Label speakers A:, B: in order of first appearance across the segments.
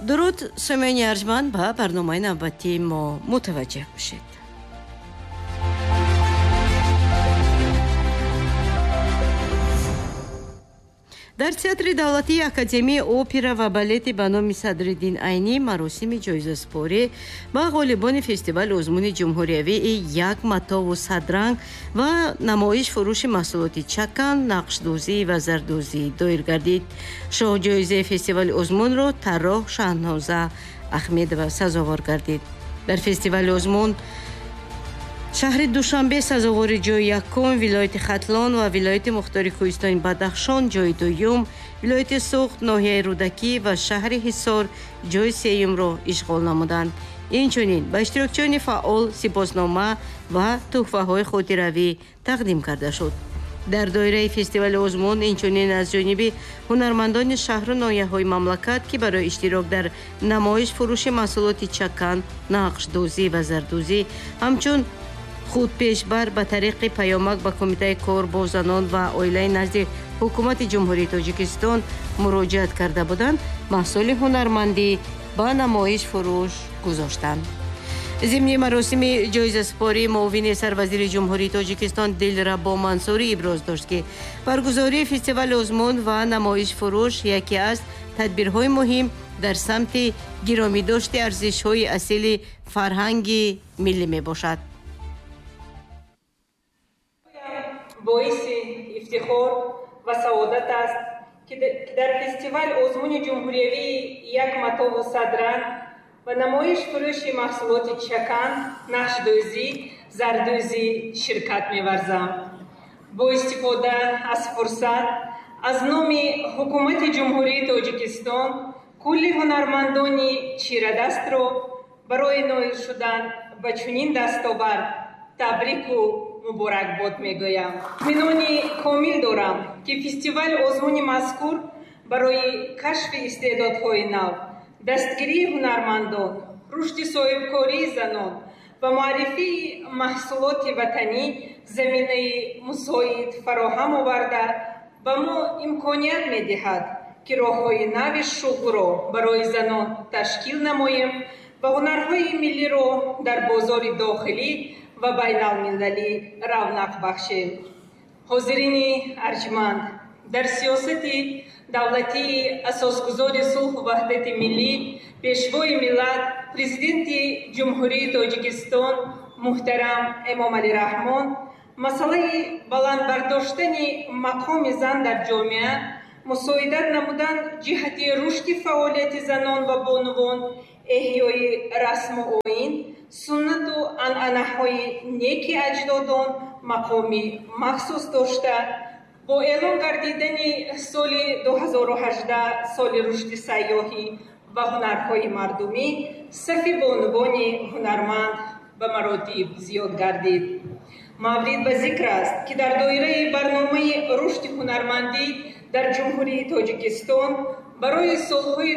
A: дуруд сомиёни арҷманд, ба барномаи навбатии мо мутаваҷҷеҳ бошед. дар театри давлатии академияи опера ва балети ба номи Садриддин Айнӣ маросими ҷоизаспорӣ ба ғолибони фестивали озмуни ҷумҳуриявии як матову садранг ва намоиш фурӯши маҳсулоти чакан, нақшдӯзӣ ва зардӯзӣ доир гардид. шоҳҷоизаи фестивали озмунро тарроҳ Шаҳноза Ахмедова сазовор гардид. дар фестивали озмун шаҳри Душанбе сазовори ҷойи якум, вилояти Хатлон ва вилояти Мухтори Кӯҳистони Бадахшон ҷойи дуюм, вилояти Суғд, ноҳияи Рӯдакӣ ва шаҳри Ҳисор ҷойи сеюмро ишғол намуданд. инчунин ба иштирокчиёни фаъол сипоснома ва тӯҳфаҳои хотиравӣ тақдим карда шуд. дар доираи фестивали озмун инчунин аз ҷониби ҳунармандони шаҳру ноҳияҳои мамлакат, ки барои иштирок дар намоиш фурӯши маҳсулоти чакан, нақшдӯзӣ ва зардӯзӣ ҳамчун худпешбар ба тариқи паёмак ба Кумитаи кор бо занон ва оилаи назди ҳукумати ҷумҳурии Тоҷикистон муроҷиат карда буданд, маҳсули ҳунармандӣ ба намоиш фурӯш гузоштанд. зимни маросими ҷоизаспории муовини сарвазири ҷумҳурии Тоҷикистон Дилрабо Мансурӣ иброз дошт, ки баргузории фестивали озмун ва намоиш фурӯш яке аз тадбирҳои муҳим дар самти гиромидошти арзишҳои асили фарҳанги миллӣ мебошад.
B: боиси ифтихор ва саодат аст, ки дар фестивал озмуни ҷумҳуриявии як матову садранг ва намоиш фурӯши маҳсулоти чакан, нақшдӯзӣ, зардӯзӣ ширкат меварзам. бо истифода аз фурсат аз номи ҳукумати ҷумҳурии Тоҷикистон кулли ҳунармандони чирадастро барои ноил шудан ба чунин дастовард табрику муборакбод мегӯям. итминони комил дорам, ки фестивали озмуни мазкур барои кашфи истеъдодҳои нав, дастгирии ҳунармандон, рушди соҳибкории занон ва муаррифии маҳсулоти ватанӣ заминаи мусоид фароҳам оварда ба мо имконият медиҳад, ки роҳҳои нави шуғлро барои занон ташкил намоем ва ҳунарҳои миллиро дар бозори дохилӣ ва байналмилалӣ равнақ бахшем. ҳозирини арҷманд, дар сиёсати давлатии асосгузори сулҳу ваҳдати миллӣ, пешвои миллат, президенти ҷумҳурии Тоҷикистон муҳтарам Эмомалӣ Раҳмон масъалаи баландбардоштани мақоми зан дар ҷомеа, мусоидат намудан ҷиҳати рушди фаъолияти занон ва бонувон, эҳёи расму оин, суннату анъанаҳои неки аҷдодон мақоми махсус дошта, бо эълон гардидани соли 2018 соли рушди сайёҳӣ ва ҳунарҳои мардумӣ, сафи бонувони ҳунарманд ба маротиб зиёд гардид. маврид ба зикр аст, ки дар доираи барномаи рушди ҳунармандӣ дар ҷумҳурии Тоҷикистон барои солҳои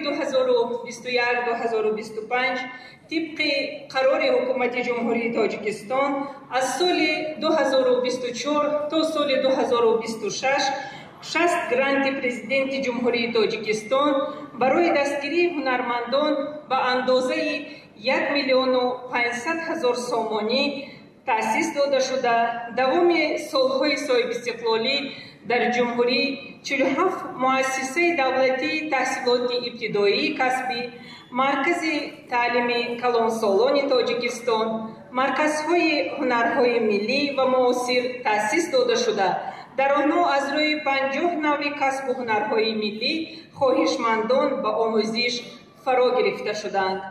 B: 2021-2025 тибқи қарори ҳукумати ҷумҳурии Тоҷикистон аз соли 2024 то соли 2026 60 гранти президенти ҷумҳурии Тоҷикистон барои дастгирии ҳунармандон ба андозаи 1,500,000 сомонӣ таъсис дода шуда, давоми солҳои соҳибистиқлолӣ дар ҷумҳурӣ 47 муассисаи давлатии таҳсилоти ибтидоии касбӣ, маркази таълими калонсолони Тоҷикистон, марказҳои ҳунарҳои миллӣ ва муосир таъсис дода шуда, дар онҳо аз рӯи 50 навъи касбу ҳунарҳои миллӣ хоҳишмандон ба омӯзиш фаро гирифта шуданд.